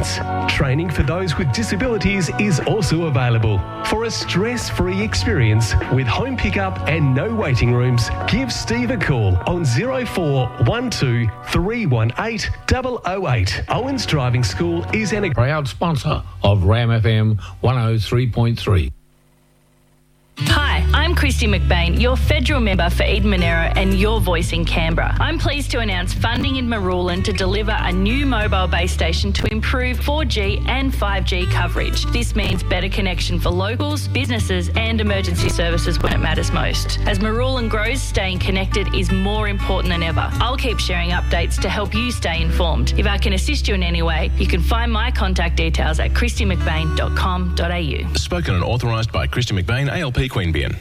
experience. Training for those with disabilities is also available. For a stress-free experience with home pickup and no waiting rooms, give Steve a call on 0412 318 008. Owens Driving School is an proud sponsor of Ram FM 103.3. Hi, I'm Christy McBain, your federal member for Eden Monaro and your voice in Canberra. I'm pleased to announce funding in Marulan to deliver a new mobile base station to improve 4G and 5G coverage. This means better connection for locals, businesses and emergency services when it matters most. As Marulan grows, staying connected is more important than ever. I'll keep sharing updates to help you stay informed. If I can assist you in any way, you can find my contact details at christymcbain.com.au. Spoken and authorised by Christy McBain, ALP Queanbeyan.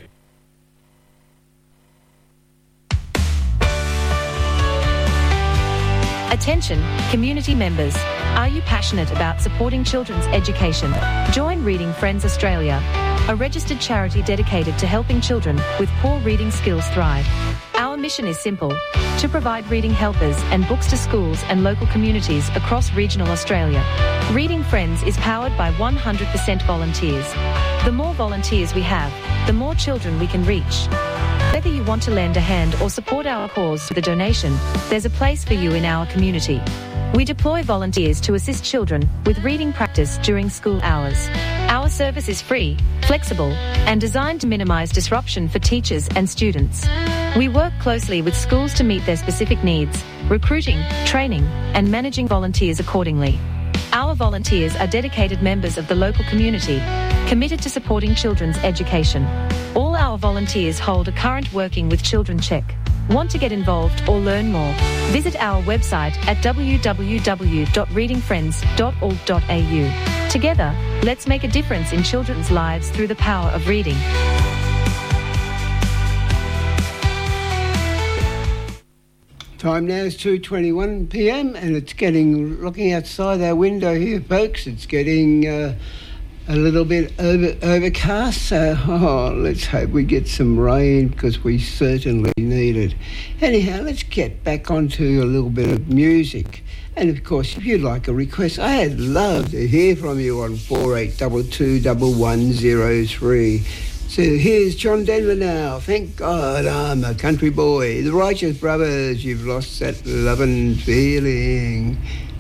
Attention, community members. Are you passionate about supporting children's education? Join Reading Friends Australia, a registered charity dedicated to helping children with poor reading skills thrive. Our mission is simple: to provide reading helpers and books to schools and local communities across regional Australia. Reading Friends is powered by 100% volunteers. The more volunteers we have, the more children we can reach. Whether you want to lend a hand or support our cause with a donation, there's a place for you in our community. We deploy volunteers to assist children with reading practice during school hours. Our service is free, flexible, and designed to minimise disruption for teachers and students. We work closely with schools to meet their specific needs, recruiting, training, and managing volunteers accordingly. Our volunteers are dedicated members of the local community, committed to supporting children's education. All our volunteers hold a current Working with Children check. Want to get involved or learn more? Visit our website at www.readingfriends.org.au. Together, let's make a difference in children's lives through the power of reading. Time now is 2:21 p.m. and it's getting, looking outside our window here, folks, it's getting a little bit overcast. So let's hope we get some rain because we certainly need it. Anyhow, let's get back onto a little bit of music. And of course, if you'd like a request, I'd love to hear from you on 48221103. So here's John Denver now. Thank God I'm a country boy. The Righteous Brothers, You've Lost That Lovin' Feeling.